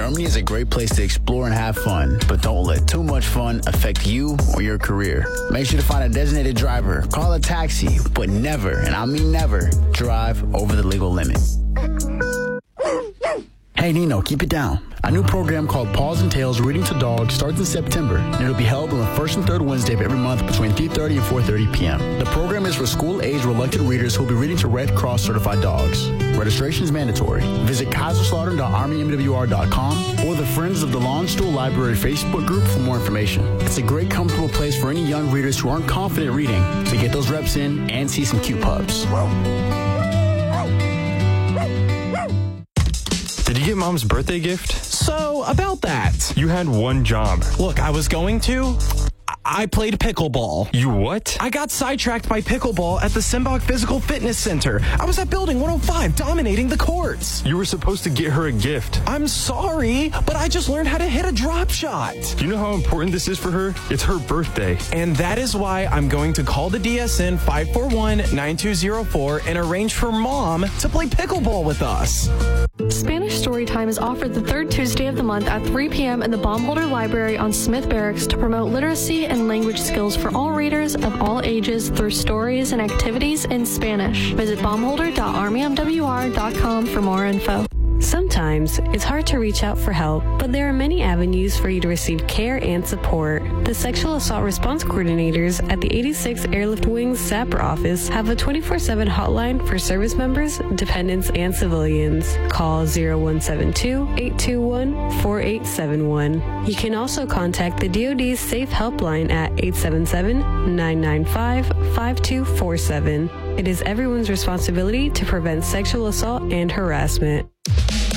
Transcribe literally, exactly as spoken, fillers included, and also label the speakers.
Speaker 1: Germany is a great place to explore and have fun, but don't let too much fun affect you or your career. Make sure to find a designated driver, call a taxi, but never, and I mean never, drive over the legal limit. Hey, Nino, keep it down. A new program called Paws and Tails Reading to Dogs starts in September, and it'll be held on the first and third Wednesday of every month between three thirty and four thirty p.m. The program is for school-age reluctant readers who will be reading to Red Cross certified dogs. Registration is mandatory. Visit kaiserslautern dot army m w r dot com or the Friends of the Lawnstool Library Facebook group for more information. It's a great, comfortable place for any young readers who aren't confident reading to get those reps in and see some cute pups.
Speaker 2: Did you get Mom's birthday gift?
Speaker 3: So, about that.
Speaker 2: You had one job.
Speaker 3: Look, I was going to... I played pickleball.
Speaker 2: You what?
Speaker 3: I got sidetracked by pickleball at the Simbach Physical Fitness Center. I was at Building one oh five dominating the courts.
Speaker 2: You were supposed to get her a gift.
Speaker 3: I'm sorry, but I just learned how to hit a drop shot.
Speaker 2: Do you know how important this is for her? It's her birthday.
Speaker 3: And that is why I'm going to call the D S N five four one, nine two zero four and arrange for Mom to play pickleball with us.
Speaker 4: Spanish Storytime is offered the third Tuesday of the month at three p.m. in the Baumholder Library on Smith Barracks to promote literacy and language skills for all readers of all ages through stories and activities in Spanish. Visit baumholder dot army m w r dot com for more info.
Speaker 5: Sometimes it's hard to reach out for help, but there are many avenues for you to receive care and support. The Sexual Assault Response Coordinators at the eighty-six Airlift Wings Sapper office have a twenty-four seven hotline for service members, dependents, and civilians. Call zero one seven two, eight two one, four eight seven one. You can also contact the D O D's Safe Helpline at eight seven seven, nine nine five, five two four seven. It is everyone's responsibility to prevent sexual assault and harassment.